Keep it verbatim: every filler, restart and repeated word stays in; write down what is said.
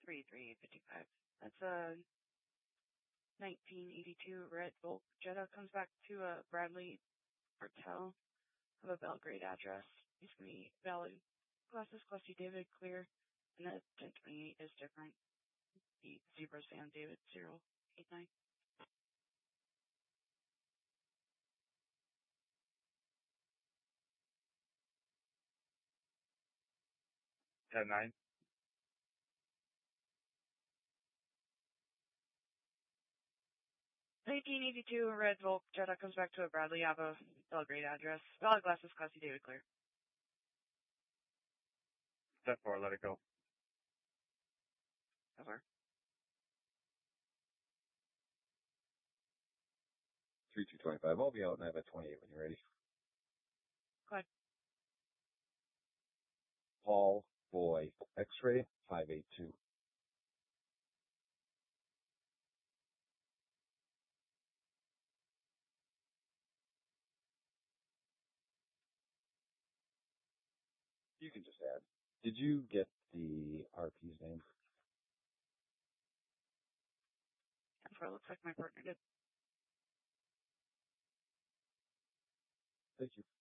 three three fifty-five. That's a nineteen eighty-two Red Volk Jetta. Comes back to a Bradley Bartel of a Belgrade address. It's going to be valid. Glasses, Clutchy David, clear. And the ten twenty-eight is different. The Zebra Sam David zero eight nine. ten nine. nineteen eighty-two Red Volk Jetta comes back to a Bradley Ava Belgrade address. Valid Glasses, Clutchy David, clear. ten four, let it go. Over. three two twenty-five. I'll be out and I have a twenty-eight when you're ready. Go ahead. Paul Boy, X-ray, five eight two. You can just add. Did you get the R P's name? ten four, looks like my partner did. Thank you.